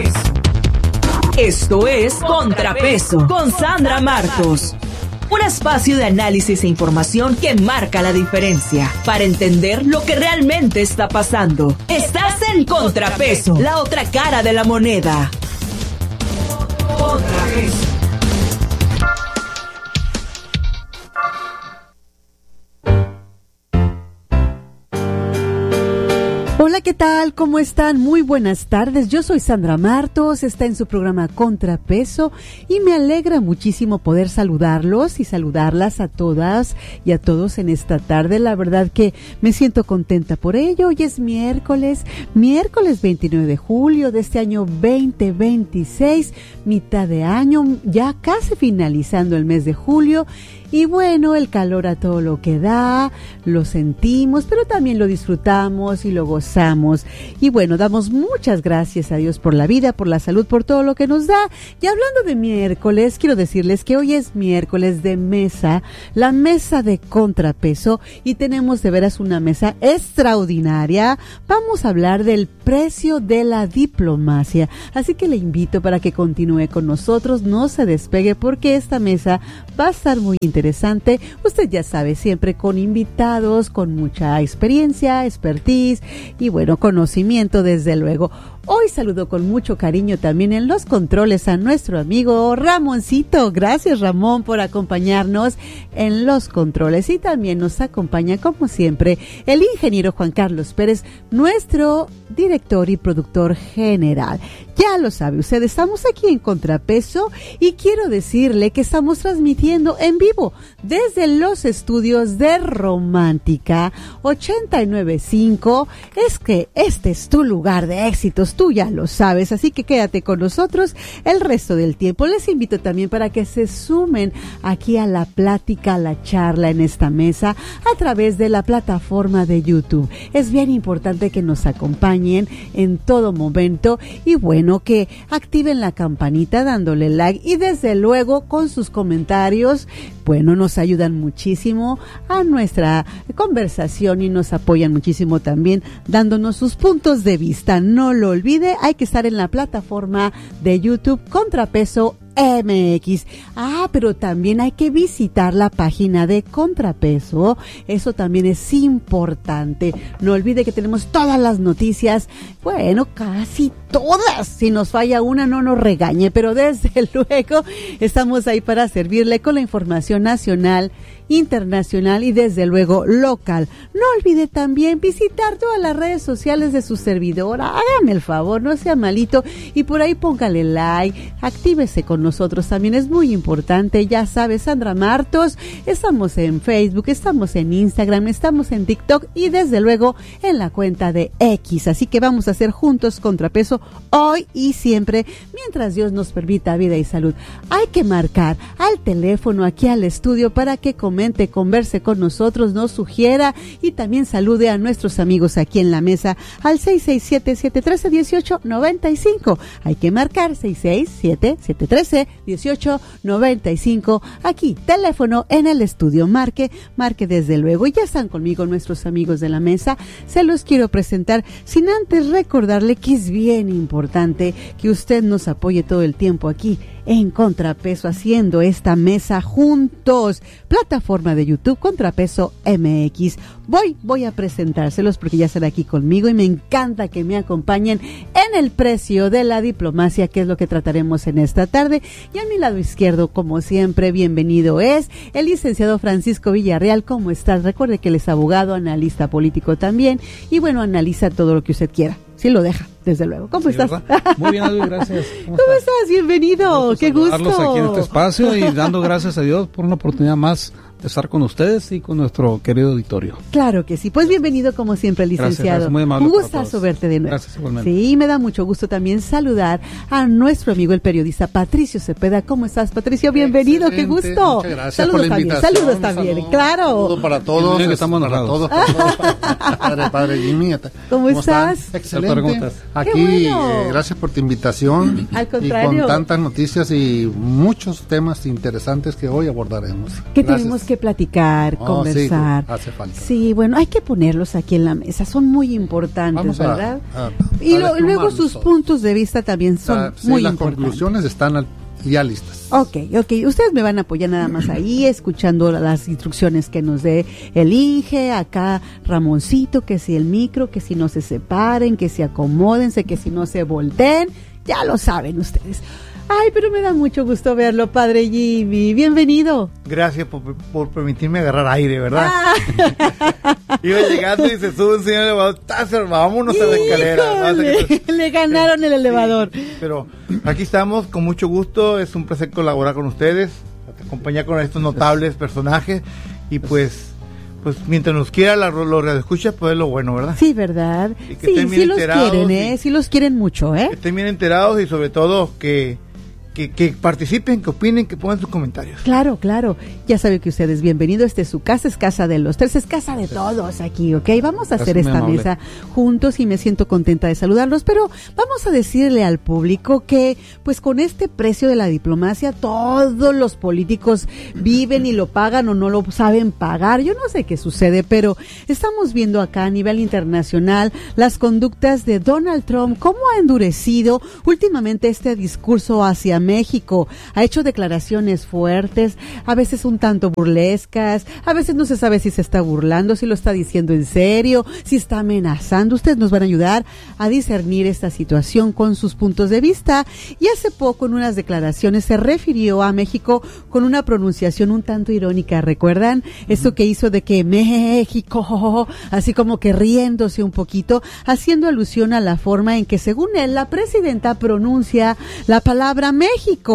Esto es Contrapeso con Sandra Martos. Un espacio de análisis e información que marca la diferencia para entender lo que realmente está pasando. Estás en Contrapeso, la otra cara de la moneda. Contrapeso. Hola, ¿qué tal? ¿Cómo están? Muy buenas tardes. Yo soy Sandra Martos, está en su programa Contrapeso y me alegra muchísimo poder saludarlos y saludarlas a todas y a todos en esta tarde. La verdad que me siento contenta por ello. Hoy es miércoles 29 de julio de este año 2026, mitad de año, ya casi finalizando el mes de julio. Y bueno, el calor a todo lo que da, lo sentimos, pero también lo disfrutamos y lo gozamos. Y bueno, damos muchas gracias a Dios por la vida, por la salud, por todo lo que nos da. Y hablando de miércoles, quiero decirles que hoy es miércoles de mesa, la mesa de Contrapeso, y tenemos de veras una mesa extraordinaria. Vamos a hablar del precio de la diplomacia. Así que le invito para que continúe con nosotros, no se despegue porque esta mesa va a estar muy interesante. Usted ya sabe, siempre con invitados, con mucha experiencia, expertise y bueno, conocimiento desde luego. Hoy saludo con mucho cariño también en los controles a nuestro amigo Ramoncito. Gracias, Ramón, por acompañarnos en los controles. Y también nos acompaña, como siempre, el ingeniero Juan Carlos Pérez, nuestro director y productor general. Ya lo sabe usted, estamos aquí en Contrapeso y quiero decirle que estamos transmitiendo en vivo desde los estudios de Romántica 89.5. Es que este es tu lugar de éxitos, tú ya lo sabes, así que quédate con nosotros el resto del tiempo. Les invito también para que se sumen aquí a la plática, a la charla en esta mesa a través de la plataforma de YouTube. Es bien importante que nos acompañen en todo momento y bueno, que activen la campanita dándole like y desde luego con sus comentarios, bueno, nos ayudan muchísimo a nuestra conversación y nos apoyan muchísimo también dándonos sus puntos de vista. No lo olvide, hay que estar en la plataforma de YouTube Contrapeso MX. Pero también hay que visitar la página de Contrapeso. Eso también es importante. No olvide que tenemos todas las noticias. Bueno, casi todas. Si nos falla una, no nos regañe. Pero desde luego estamos ahí para servirle con la información nacional, internacional y desde luego local. No olvide también visitar todas las redes sociales de su servidora. Hágame el favor, no sea malito y por ahí póngale like, actívese con nosotros también, es muy importante. Ya sabes, Sandra Martos, estamos en Facebook, estamos en Instagram, estamos en TikTok y desde luego en la cuenta de X, así que vamos a hacer juntos Contrapeso hoy y siempre mientras Dios nos permita vida y salud. Hay que marcar al teléfono aquí al estudio para que comente, converse con nosotros, nos sugiera y también salude a nuestros amigos aquí en la mesa al 667-713-1895. Hay que marcar 667-713-1895. Aquí, teléfono en el estudio. Marque desde luego. Y ya están conmigo nuestros amigos de la mesa. Se los quiero presentar sin antes recordarle que es bien importante que usted nos apoye todo el tiempo aquí en Contrapeso, haciendo esta mesa juntos. Plataforma de YouTube Contrapeso MX. Voy a presentárselos porque ya están aquí conmigo y me encanta que me acompañen en el precio de la diplomacia, que es lo que trataremos en esta tarde. Y a mi lado izquierdo, como siempre, bienvenido es el licenciado Francisco Villarreal. ¿Cómo estás? Recuerde que él es abogado, analista político también y bueno, analiza todo lo que usted quiera. Sí lo deja, desde luego. ¿Cómo estás? ¿Verdad? Muy bien, Adri, gracias. ¿Cómo estás? Bienvenido. Qué gusto. Aquí en este espacio y dando gracias a Dios por una oportunidad más de estar con ustedes y con nuestro querido auditorio. Claro que sí. Pues bienvenido como siempre, licenciado. Gracias, muy amable. Un gustazo verte de nuevo. Gracias, igualmente. Sí, me da mucho gusto también saludar a nuestro amigo el periodista Patricio Cepeda. ¿Cómo estás, Patricio? Bienvenido, qué gusto. Muchas gracias saludos por la invitación. También, saludos también, claro. Saludos para todos. Que estamos para narrados. todos. Padre Jimmy. ¿Cómo estás? Excelente. doctor, ¿cómo estás? Aquí, bueno. Gracias por tu invitación. Al contrario. Y con tantas noticias y muchos temas interesantes que hoy abordaremos. Que Gracias. tenemos que platicar, conversar. Sí, hace falta. Sí, bueno, hay que ponerlos aquí en la mesa, son muy importantes, Vamos ¿verdad? a Y luego desplumarlos sus todos. puntos de vista también son Sí, muy las importantes. conclusiones están ya listas. Ok, ustedes me van a apoyar nada más ahí, escuchando las instrucciones que nos dé el Inge, acá Ramoncito, que si el micro, que si no se separen, que se acomódense, que si no se volteen, ya lo saben ustedes. Ay, pero me da mucho gusto verlo, padre Jimmy, bienvenido. Gracias por permitirme agarrar aire, ¿verdad? Ah. Iba llegando y se sube un señor elevador, vámonos a la escalera. Híjole, le ganaron el elevador. Sí, pero aquí estamos con mucho gusto, es un placer colaborar con ustedes, acompañar con estos notables personajes y pues mientras nos quiera los radioescuchas, pues es lo bueno, ¿verdad? Sí, ¿verdad? Y que estén bien los enterados quieren, sí los quieren mucho, Que estén bien enterados y sobre todo que participen, que opinen, que pongan sus comentarios. Claro, ya sabe que ustedes bienvenidos, esta es su casa, es casa de los tres, es casa de todos aquí, ¿ok? Vamos a hacer esta mesa juntos y me siento contenta de saludarlos, pero vamos a decirle al público que pues con este precio de la diplomacia todos los políticos viven y lo pagan o no lo saben pagar, yo no sé qué sucede, pero estamos viendo acá a nivel internacional las conductas de Donald Trump, cómo ha endurecido últimamente este discurso hacia México, ha hecho declaraciones fuertes, a veces un tanto burlescas, a veces no se sabe si se está burlando, si lo está diciendo en serio, si está amenazando. Ustedes nos van a ayudar a discernir esta situación con sus puntos de vista. Y hace poco en unas declaraciones se refirió a México con una pronunciación un tanto irónica, ¿recuerdan? Esto que hizo de que México, así como que riéndose un poquito, haciendo alusión a la forma en que según él la presidenta pronuncia la palabra México.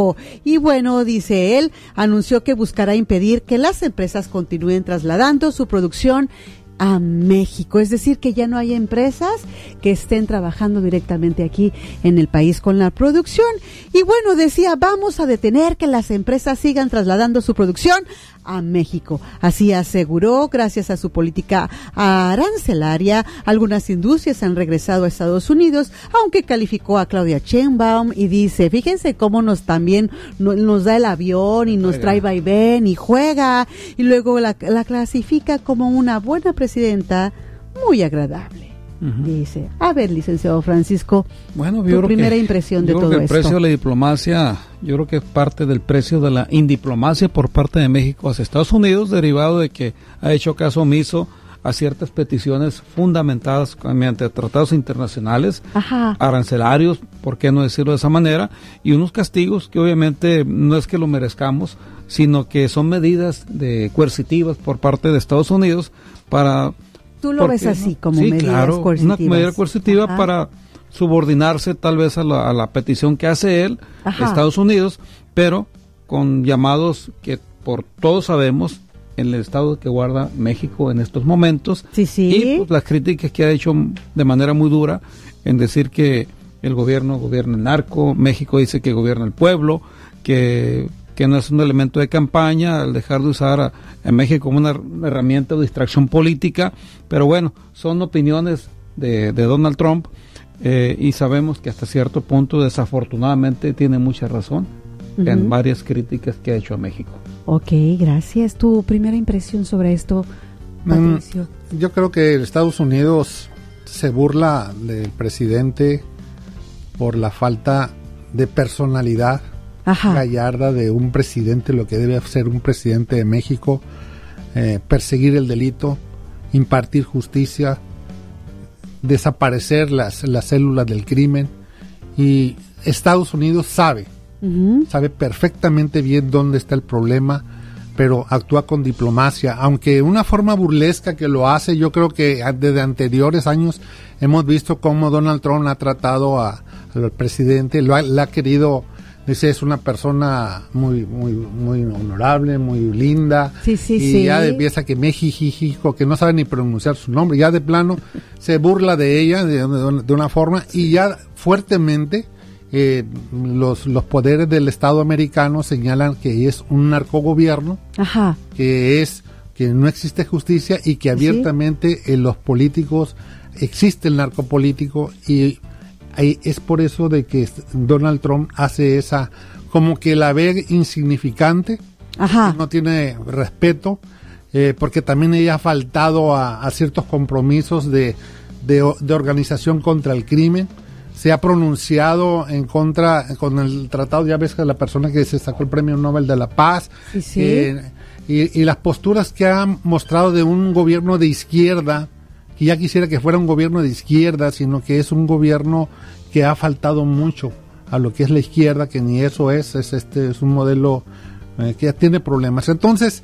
Y bueno, dice él, anunció que buscará impedir que las empresas continúen trasladando su producción a México, es decir, que ya no haya empresas que estén trabajando directamente aquí en el país con la producción. Y bueno, decía, vamos a detener que las empresas sigan trasladando su producción a México. Así aseguró, gracias a su política arancelaria, algunas industrias han regresado a Estados Unidos, aunque calificó a Claudia Sheinbaum y dice, fíjense cómo también nos da el avión y nos trae vaivén y juega, y luego la clasifica como una buena presidenta muy agradable. Dice, a ver, licenciado Francisco, bueno, tu primera impresión de todo esto. El precio de la diplomacia, yo creo que es parte del precio de la indiplomacia por parte de México hacia Estados Unidos, derivado de que ha hecho caso omiso a ciertas peticiones fundamentadas mediante tratados internacionales, arancelarios, por qué no decirlo de esa manera, y unos castigos que obviamente no es que lo merezcamos, sino que son medidas coercitivas por parte de Estados Unidos para... ¿Tú lo ves así, como medidas coercitivas? Una medida coercitiva para subordinarse tal vez a la petición que hace él, Estados Unidos, pero con llamados que por todos sabemos en el estado que guarda México en estos momentos, y pues las críticas que ha hecho de manera muy dura en decir que el gobierno gobierna el narco, México dice que gobierna el pueblo, que no es un elemento de campaña al dejar de usar a México como una herramienta de distracción política, pero bueno, son opiniones de Donald Trump, y sabemos que hasta cierto punto desafortunadamente tiene mucha razón en varias críticas que ha hecho a México. Ok, gracias. ¿Tu primera impresión sobre esto, Patricio? Yo creo que Estados Unidos se burla del presidente por la falta de personalidad gallarda de un presidente, lo que debe ser un presidente de México, perseguir el delito, impartir justicia, desaparecer las células del crimen, y Estados Unidos sabe perfectamente bien dónde está el problema, pero actúa con diplomacia, aunque una forma burlesca que lo hace. Yo creo que desde anteriores años hemos visto cómo Donald Trump ha tratado al presidente, la ha querido. Dice, es una persona muy honorable, muy linda, ya empieza que México, que no sabe ni pronunciar su nombre, ya de plano se burla de ella de una forma, y ya fuertemente los poderes del Estado americano señalan que es un narcogobierno, que no existe justicia, y que abiertamente los políticos existe el narcopolítico y es por eso de que Donald Trump hace esa, como que la ve insignificante, no tiene respeto, porque también ella ha faltado a ciertos compromisos de organización contra el crimen. Se ha pronunciado en contra, con el tratado, ya ves que la persona que se sacó el premio Nobel de la Paz, y las posturas que ha mostrado de un gobierno de izquierda, que ya quisiera que fuera un gobierno de izquierda, sino que es un gobierno que ha faltado mucho a lo que es la izquierda, que ni eso es un modelo que ya tiene problemas. Entonces,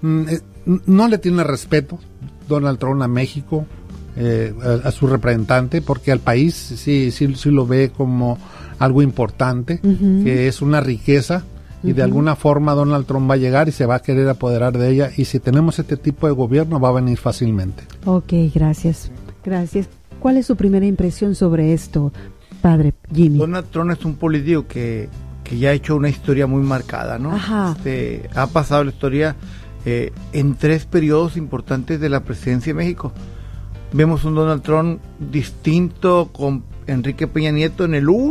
no le tiene respeto Donald Trump a México, a su representante, porque al país sí lo ve como algo importante, que es una riqueza, y de alguna forma Donald Trump va a llegar y se va a querer apoderar de ella, y si tenemos este tipo de gobierno va a venir fácilmente. Ok, gracias. ¿Cuál es su primera impresión sobre esto, padre Jimmy? Donald Trump es un político que ya ha hecho una historia muy marcada, ¿no? Ha pasado la historia en 3 periodos importantes de la presidencia de México. Vemos un Donald Trump distinto con Enrique Peña Nieto en la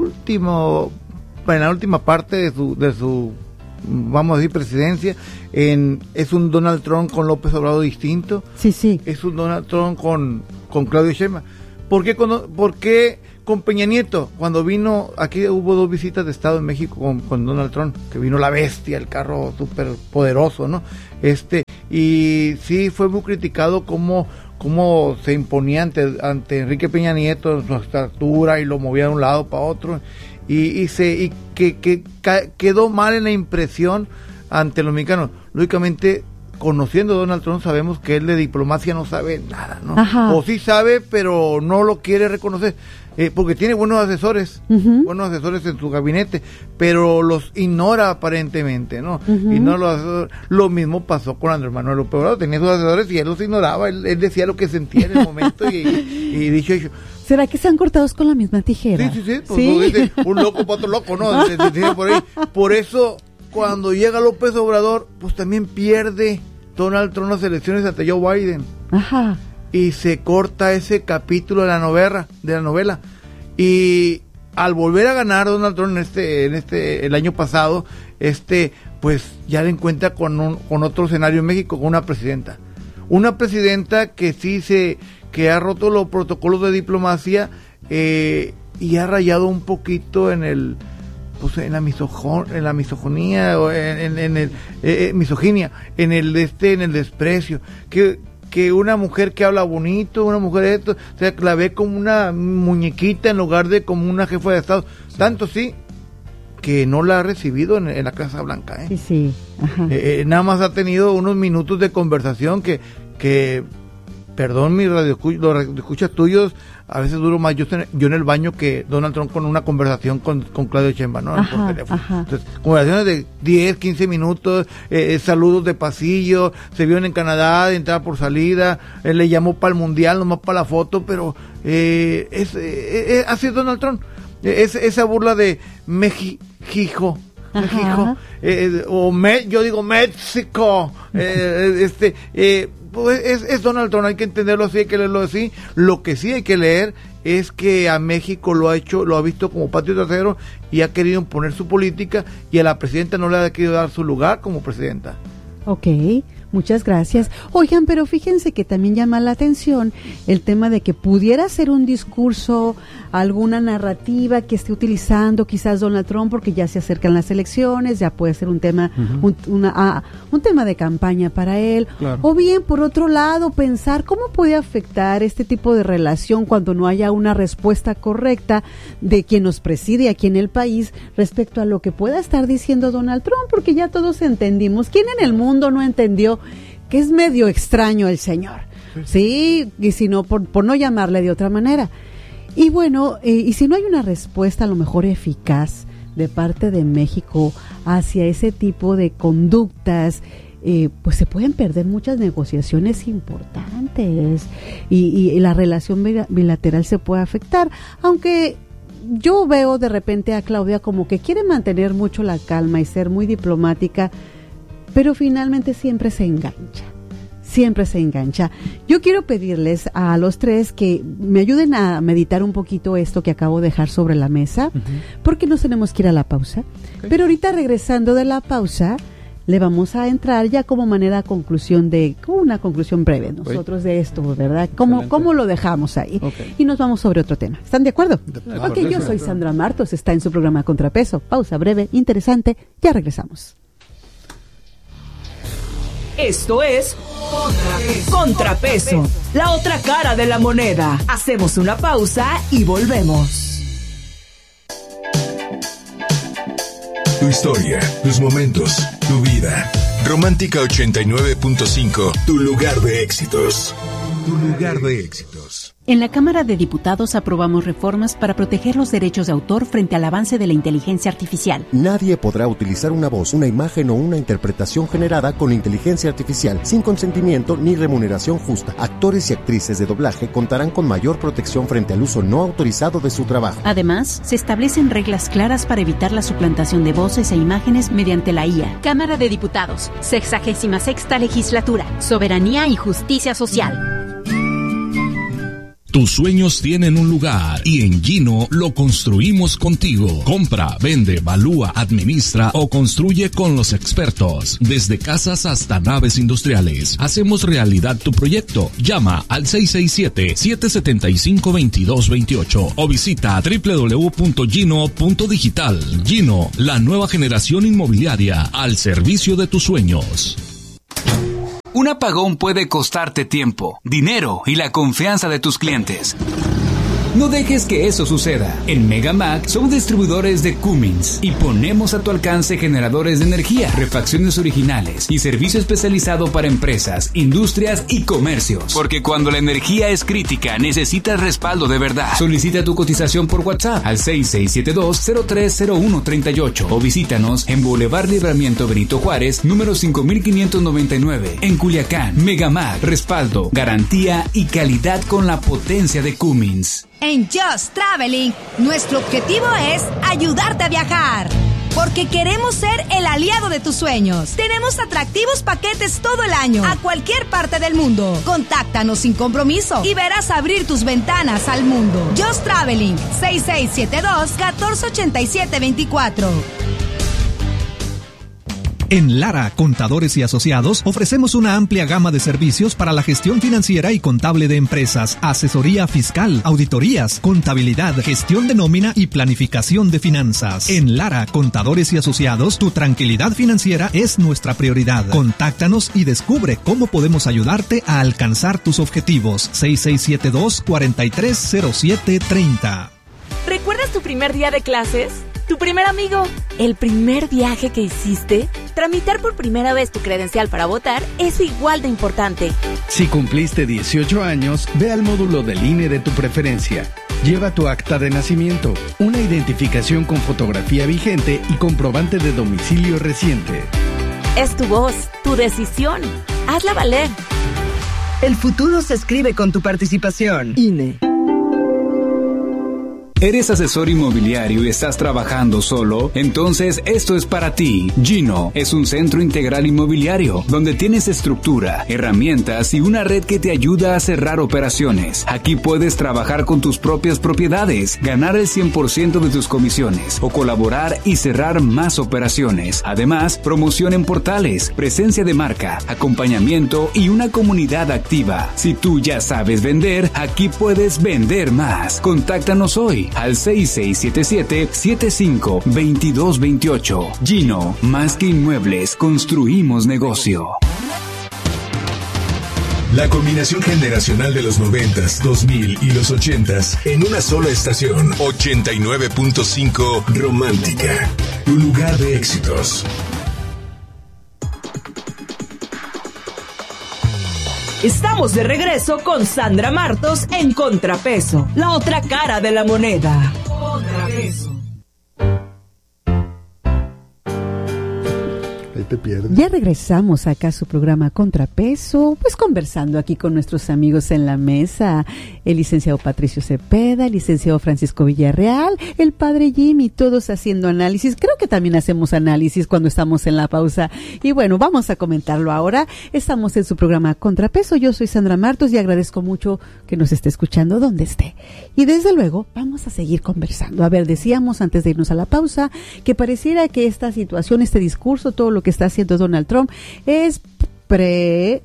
última parte de su vamos a decir presidencia. Es un Donald Trump con López Obrador distinto. Sí. Es un Donald Trump con Claudio Sheinbaum. ¿Por qué con Peña Nieto? Cuando vino, aquí hubo 2 visitas de Estado en México con Donald Trump, que vino la bestia, el carro súper poderoso, ¿no? Y sí fue muy criticado cómo se imponía ante Enrique Peña Nieto, su estatura, y lo movía de un lado para otro, y quedó mal en la impresión ante los mexicanos. Lógicamente, conociendo a Donald Trump, sabemos que él de diplomacia no sabe nada, ¿no? O sí sabe, pero no lo quiere reconocer, porque tiene buenos asesores en su gabinete, pero los ignora aparentemente, ¿no? Y no los asesores. Lo mismo pasó con Andrés Manuel López Obrador, tenía sus asesores y él los ignoraba, él decía lo que sentía en el momento y dicho hecho. ¿Será que están cortados con la misma tijera? Sí, pues ¿sí? Dice, un loco para otro loco, ¿no? Por ahí. Por eso, cuando llega López Obrador, pues también pierde Donald Trump las elecciones ante Joe Biden. Y se corta ese capítulo de la novela. Y al volver a ganar Donald Trump el año pasado, pues ya le encuentra con otro escenario en México, con una presidenta que que ha roto los protocolos de diplomacia, y ha rayado un poquito en la misoginia, o misoginia, en el desprecio, que una mujer que habla bonito, una mujer o sea, la ve como una muñequita en lugar de como una jefa de Estado. Tanto sí que no la ha recibido en la Casa Blanca. Sí. Nada más ha tenido unos minutos de conversación que perdón, los radioescuchas tuyos, a veces duro más yo en el baño que Donald Trump con una conversación con Claudio Sheinbaum, ¿no? Por teléfono. Entonces, conversaciones de 10, 15 minutos, saludos de pasillo, se vieron en Canadá, de entrada por salida, le llamó para el mundial, nomás para la foto, pero así es Donald Trump. Esa burla de México, yo digo México, pues es Donald Trump, hay que entenderlo así, hay que leerlo así. Lo que sí hay que leer es que a México lo ha visto como patio trasero y ha querido imponer su política, y a la presidenta no le ha querido dar su lugar como presidenta. Ok, muchas gracias. Oigan, pero fíjense que también llama la atención el tema de que pudiera ser un discurso, alguna narrativa que esté utilizando quizás Donald Trump, porque ya se acercan las elecciones, ya puede ser un tema, un tema de campaña para él. Claro. O bien, por otro lado, pensar cómo puede afectar este tipo de relación cuando no haya una respuesta correcta de quien nos preside aquí en el país respecto a lo que pueda estar diciendo Donald Trump, porque ya todos entendimos. ¿Quién en el mundo no entendió que es medio extraño el señor? Sí, y si no, por no llamarle de otra manera. Y bueno, y si no hay una respuesta a lo mejor eficaz de parte de México hacia ese tipo de conductas, pues se pueden perder muchas negociaciones importantes y la relación bilateral se puede afectar, aunque yo veo de repente a Claudia como que quiere mantener mucho la calma y ser muy diplomática, pero finalmente siempre se engancha. siempre se engancha. Yo quiero pedirles a los tres que me ayuden a meditar un poquito esto que acabo de dejar sobre la mesa, porque nos tenemos que ir a la pausa. Okay. Pero ahorita regresando de la pausa, le vamos a entrar ya como manera conclusión como una conclusión breve nosotros de esto, ¿verdad? ¿Cómo lo dejamos ahí? Okay. Y nos vamos sobre otro tema. ¿Están de acuerdo? Ok, yo soy Sandra Martos, está en su programa Contrapeso. Pausa breve, interesante, ya regresamos. Esto es Contrapeso, la otra cara de la moneda. Hacemos una pausa y volvemos. Tu historia, tus momentos, tu vida. Romántica 89.5, tu lugar de éxitos. Tu lugar de éxitos. En la Cámara de Diputados aprobamos reformas para proteger los derechos de autor frente al avance de la inteligencia artificial. Nadie podrá utilizar una voz, una imagen o una interpretación generada con inteligencia artificial sin consentimiento ni remuneración justa. Actores y actrices de doblaje contarán con mayor protección frente al uso no autorizado de su trabajo. Además, se establecen reglas claras para evitar la suplantación de voces e imágenes mediante la IA. Cámara de Diputados, 66ª Legislatura, Soberanía y Justicia Social. Tus sueños tienen un lugar y en Gino lo construimos contigo. Compra, vende, evalúa, administra o construye con los expertos. Desde casas hasta naves industriales. Hacemos realidad tu proyecto. Llama al 667-775-2228 o visita www.gino.digital. Gino, la nueva generación inmobiliaria al servicio de tus sueños. Un apagón puede costarte tiempo, dinero y la confianza de tus clientes. No dejes que eso suceda. En Megamac somos distribuidores de Cummins y ponemos a tu alcance generadores de energía, refacciones originales y servicio especializado para empresas, industrias y comercios. Porque cuando la energía es crítica, necesitas respaldo de verdad. Solicita tu cotización por WhatsApp al 6672-030138 o visítanos en Boulevard Libramiento Benito Juárez, número 5599, en Culiacán. Megamac, respaldo, garantía y calidad con la potencia de Cummins. En Just Traveling, nuestro objetivo es ayudarte a viajar, porque queremos ser el aliado de tus sueños. Tenemos atractivos paquetes todo el año, a cualquier parte del mundo. Contáctanos sin compromiso y verás abrir tus ventanas al mundo. Just Traveling, 6672-1487-24. En Lara, Contadores y Asociados, ofrecemos una amplia gama de servicios para la gestión financiera y contable de empresas, asesoría fiscal, auditorías, contabilidad, gestión de nómina y planificación de finanzas. En Lara, Contadores y Asociados, tu tranquilidad financiera es nuestra prioridad. Contáctanos y descubre cómo podemos ayudarte a alcanzar tus objetivos. 6672-430730. ¿Recuerdas tu primer día de clases? ¿Tu primer amigo? ¿El primer viaje que hiciste? Tramitar por primera vez tu credencial para votar es igual de importante. Si cumpliste 18 años, ve al módulo del INE de tu preferencia. Lleva tu acta de nacimiento, una identificación con fotografía vigente y comprobante de domicilio reciente. Es tu voz, tu decisión. Hazla valer. El futuro se escribe con tu participación. INE. ¿Eres asesor inmobiliario y estás trabajando solo? Entonces esto es para ti. Gino es un centro integral inmobiliario donde tienes estructura, herramientas y una red que te ayuda a cerrar operaciones. Aquí puedes trabajar con tus propias propiedades, ganar el 100% de tus comisiones o colaborar y cerrar más operaciones. Además, promoción en portales, presencia de marca, acompañamiento y una comunidad activa. Si tú ya sabes vender, aquí puedes vender más. Contáctanos hoy al 6677-752228. Gino, más que inmuebles, construimos negocio. La combinación generacional de los 90s, 2000 y los 80s en una sola estación. 89.5 Romántica, tu lugar de éxitos. Estamos de regreso con Sandra Martos en Contrapeso, la otra cara de la moneda. Contrapeso. Ahí te pierdes. Ya regresamos acá a su programa Contrapeso, pues conversando aquí con nuestros amigos en la mesa, el licenciado Patricio Cepeda, el licenciado Francisco Villarreal, el padre Jimmy, todos haciendo análisis. Creo que también hacemos análisis cuando estamos en la pausa. Y bueno, vamos a comentarlo ahora. Estamos en su programa Contrapeso. Yo soy Sandra Martos y agradezco mucho que nos esté escuchando donde esté. Y desde luego, vamos a seguir conversando. A ver, decíamos antes de irnos a la pausa que pareciera que esta situación, este discurso, todo lo que está haciendo Donald Trump es pre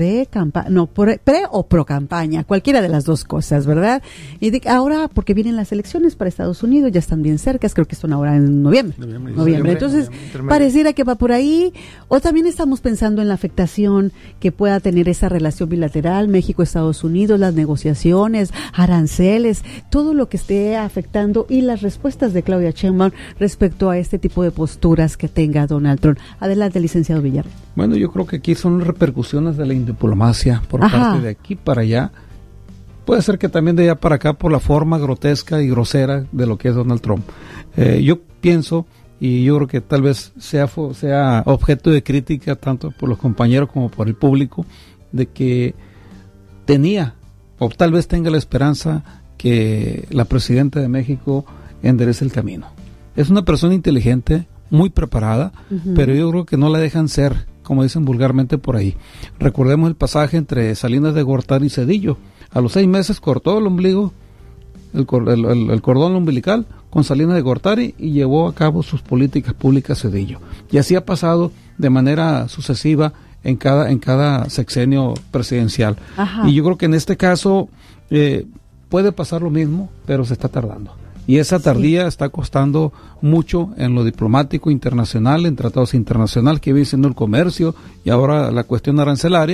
o pro campaña, cualquiera de las dos cosas, ¿verdad? Y ahora, porque vienen las elecciones para Estados Unidos, ya están bien cercas, creo que son ahora en noviembre. Entonces, pareciera que va por ahí, o también estamos pensando en la afectación que pueda tener esa relación bilateral, México-Estados Unidos, las negociaciones, aranceles, todo lo que esté afectando y las respuestas de Claudia Sheinbaum respecto a este tipo de posturas que tenga Donald Trump. Adelante, licenciado Villarreal. Bueno, yo creo que aquí son repercusiones de la diplomacia por parte de aquí para allá. Puede ser que también de allá para acá por la forma grotesca y grosera de lo que es Donald Trump. Yo pienso, y yo creo que tal vez sea objeto de crítica tanto por los compañeros como por el público, de que tenía, o tal vez tenga la esperanza que la presidenta de México enderece el camino. Es una persona inteligente, muy preparada, pero yo creo que no la dejan ser, como dicen vulgarmente por ahí. Recordemos el pasaje entre Salinas de Gortari y Zedillo. A los 6 meses cortó el ombligo, el cordón umbilical con Salinas de Gortari y llevó a cabo sus políticas públicas Zedillo. Y así ha pasado de manera sucesiva en cada sexenio presidencial. Y yo creo que en este caso puede pasar lo mismo, pero se está tardando. Y esa tardía está costando mucho en lo diplomático internacional, en tratados internacionales que viene siendo el comercio y ahora la cuestión arancelaria.